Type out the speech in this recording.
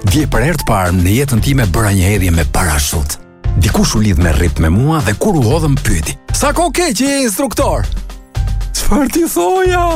Dje për herë të parë në jetën time bëra një hedhje me parashut. Dikush u lidh me rrip me mua dhe kur u hodhëm pyeti: "Sa kohë ke që je instruktor?" "Çfarë ti thoja?"